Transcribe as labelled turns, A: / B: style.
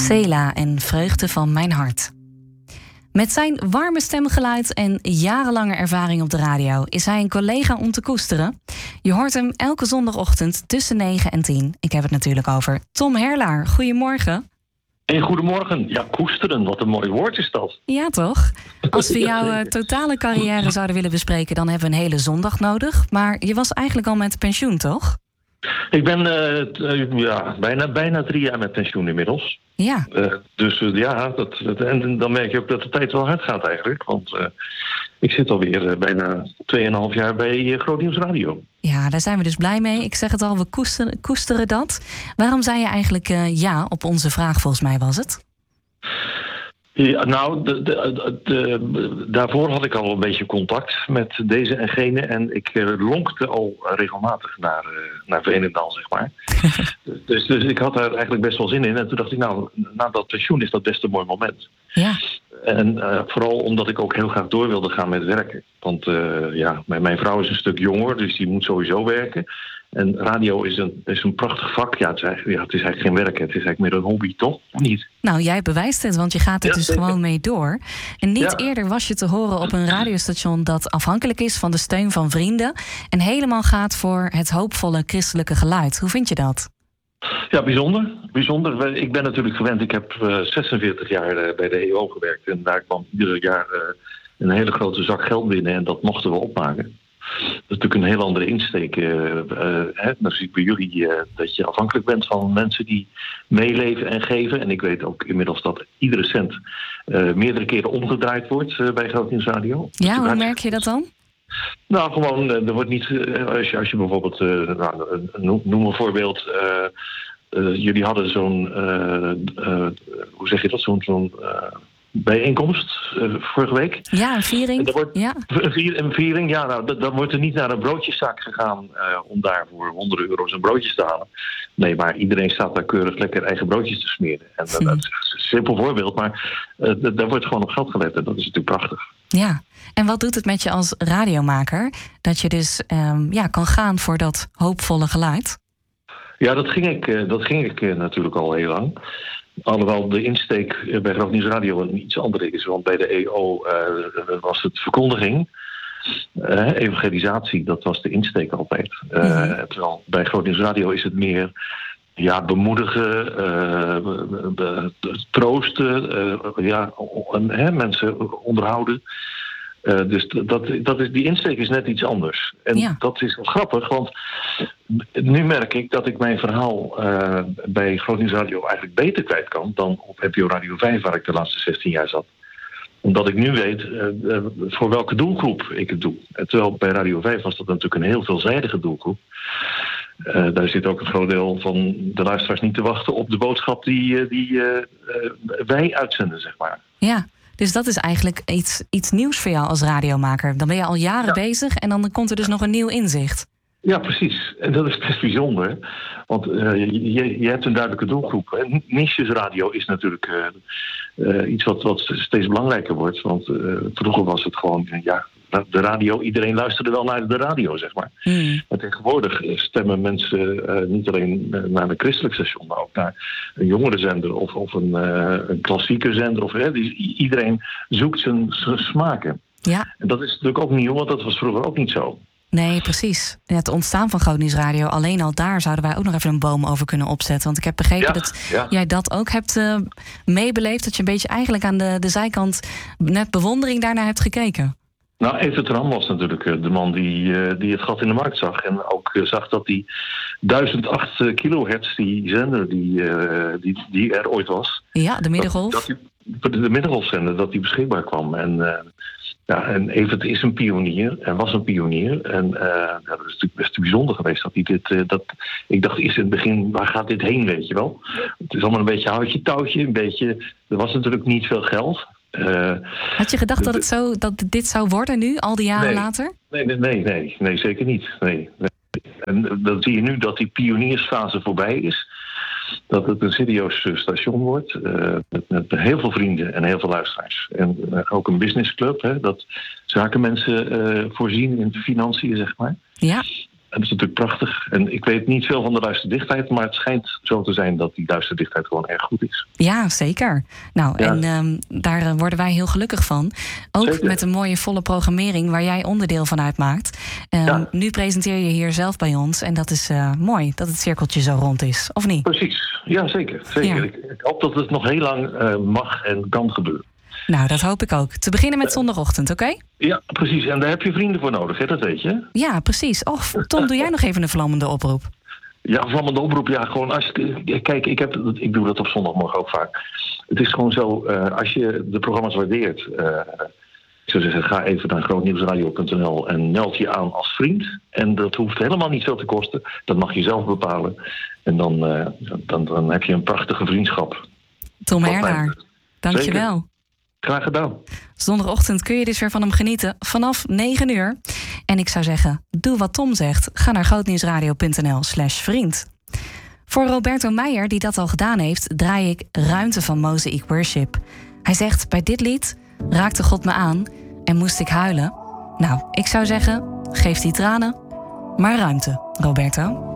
A: Cela en Vreugde van mijn hart. Met zijn warme stemgeluid en jarenlange ervaring op de radio is hij een collega om te koesteren. Je hoort hem elke zondagochtend tussen 9 en 10. Ik heb het natuurlijk over Tom Herlaar. Goedemorgen.
B: Hey, goedemorgen. Ja, koesteren, wat een mooi woord is dat.
A: Ja, toch? Als we jouw totale carrière zouden willen bespreken, dan hebben we een hele zondag nodig. Maar je was eigenlijk al met pensioen, toch?
B: Ik ben bijna 3 jaar met pensioen inmiddels.
A: Ja.
B: En dan merk je ook dat de tijd wel hard gaat eigenlijk. Want ik zit alweer bijna 2,5 jaar bij Groot Nieuws Radio.
A: Ja, daar zijn we dus blij mee. Ik zeg het al, we koesteren dat. Waarom zei je eigenlijk ja op onze vraag, volgens mij was het?
B: Ja, nou, daarvoor had ik al een beetje contact met deze en gene. En ik lonkte al regelmatig naar Veenendaal, zeg maar. dus ik had daar eigenlijk best wel zin in. En toen dacht ik, nou, na dat pensioen is dat best een mooi moment.
A: Ja.
B: En vooral omdat ik ook heel graag door wilde gaan met werken. Want mijn vrouw is een stuk jonger, dus die moet sowieso werken. En radio is een prachtig vak. Ja, het is eigenlijk geen werk. Het is eigenlijk meer een hobby, toch? Of niet?
A: Nou, jij bewijst het, want je gaat er dus gewoon mee door. En niet eerder was je te horen op een radiostation dat afhankelijk is van de steun van vrienden en helemaal gaat voor het hoopvolle christelijke geluid. Hoe vind je dat?
B: Ja, bijzonder. Ik ben natuurlijk gewend. Ik heb 46 jaar bij de EO gewerkt. En daar kwam ieder jaar een hele grote zak geld binnen. En dat mochten we opmaken. Dat is natuurlijk een heel andere insteek. Dan zie ik bij jullie dat je afhankelijk bent van mensen die meeleven en geven. En ik weet ook inmiddels dat iedere cent meerdere keren omgedraaid wordt bij Groot Nieuws Radio.
A: Ja, hoe merk je dat dan?
B: Nou, gewoon, er wordt niet... Als je bijvoorbeeld... noem een voorbeeld... jullie hadden zo'n... hoe zeg je dat? Zo'n bijeenkomst vorige week.
A: Ja, een viering.
B: Een viering, ja. Nou, dan wordt er niet naar een broodjeszaak gegaan om daar voor honderden euro's een broodjes te halen. Nee, maar iedereen staat daar keurig lekker eigen broodjes te smeren. En dat is een simpel voorbeeld, maar daar wordt gewoon op geld gelet. En dat is natuurlijk prachtig.
A: Ja, en wat doet het met je als radiomaker? Dat je dus kan gaan voor dat hoopvolle geluid? Ja,
B: dat ging ik natuurlijk al heel lang. Alhoewel de insteek bij Groot Nieuws Radio een iets andere is. Want bij de EO was het verkondiging. Evangelisatie, dat was de insteek altijd. Terwijl bij Groot Nieuws Radio is het meer bemoedigen, troosten, mensen onderhouden. Dus die insteek is net iets anders. En dat is wel grappig, want nu merk ik dat ik mijn verhaal bij Groot Nieuws Radio eigenlijk beter kwijt kan dan op NPO Radio 5, waar ik de laatste 16 jaar zat. Omdat ik nu weet voor welke doelgroep ik het doe. Terwijl bij Radio 5 was dat natuurlijk een heel veelzijdige doelgroep. Daar zit ook een groot deel van de luisteraars niet te wachten op de boodschap die wij uitzenden, zeg maar.
A: Ja. Dus dat is eigenlijk iets nieuws voor jou als radiomaker. Dan ben je al jaren bezig en dan komt er dus nog een nieuw inzicht. Ja,
B: precies. En dat is best bijzonder. Want je hebt een duidelijke doelgroep. Nichesradio is natuurlijk iets wat steeds belangrijker wordt. Want vroeger was het gewoon, de radio, iedereen luisterde wel naar de radio, zeg maar. Maar tegenwoordig stemmen mensen niet alleen naar een christelijk station, maar ook naar een jongerenzender of een klassieke zender. Iedereen zoekt zijn smaken. Ja. En dat is natuurlijk ook nieuw, want dat was vroeger ook niet zo.
A: Nee, precies. Het ontstaan van Groot Nieuws Radio, alleen al daar zouden wij ook nog even een boom over kunnen opzetten. Want ik heb begrepen dat jij dat ook hebt meebeleefd. Dat je een beetje eigenlijk aan de zijkant met bewondering daarnaar hebt gekeken.
B: Nou, Evert Ram was natuurlijk de man die het gat in de markt zag. En ook zag dat die 1008 kilohertz, die zender die er ooit was. Ja, de middengolf. De middengolfzender, dat die beschikbaar kwam. En Evert is een pionier en was een pionier. En dat is natuurlijk best bijzonder geweest dat hij dit... ik dacht eerst in het begin, waar gaat dit heen, weet je wel? Het is allemaal een beetje houtje touwtje, een beetje... Er was natuurlijk niet veel geld.
A: Had je gedacht dat dit zou worden nu, al die jaren later?
B: Nee, zeker niet. Nee. En dan zie je nu dat die pioniersfase voorbij is. Dat het een serieus station wordt. Met heel veel vrienden en heel veel luisteraars. En ook een businessclub. Dat zakenmensen voorzien in de financiën, zeg maar. Ja. dat is natuurlijk prachtig. En ik weet niet veel van de luisterdichtheid, maar het schijnt zo te zijn dat die luisterdichtheid gewoon erg goed is.
A: Ja, zeker. Nou, ja. En daar worden wij heel gelukkig van. Ook zeker. Met een mooie volle programmering waar jij onderdeel van uitmaakt. Nu presenteer je hier zelf bij ons en dat is mooi dat het cirkeltje zo rond is, of niet?
B: Precies, ja zeker. Ja. Ik hoop dat het nog heel lang mag en kan gebeuren.
A: Nou, dat hoop ik ook. Te beginnen met zondagochtend, oké?
B: Ja, precies. En daar heb je vrienden voor nodig, hè? Dat weet je.
A: Ja, precies. Tom, doe jij nog even een vlammende oproep?
B: Ja, vlammende oproep. Ja, gewoon als... Kijk, ik doe dat op zondagmorgen ook vaak. Het is gewoon zo, als je de programma's waardeert... ik zou zeggen, ga even naar grootnieuwsradio.nl en meld je aan als vriend. En dat hoeft helemaal niet veel te kosten. Dat mag je zelf bepalen. En dan heb je een prachtige vriendschap.
A: Tom Herlaar, dank je wel.
B: Graag gedaan.
A: Zondagochtend kun je dus weer van hem genieten vanaf 9 uur. En ik zou zeggen, doe wat Tom zegt. Ga naar grootnieuwsradio.nl/vriend. Voor Roberto Meijer, die dat al gedaan heeft, draai ik Ruimte van Mosaic Worship. Hij zegt, bij dit lied raakte God me aan en moest ik huilen. Nou, ik zou zeggen, geef die tranen maar ruimte, Roberto.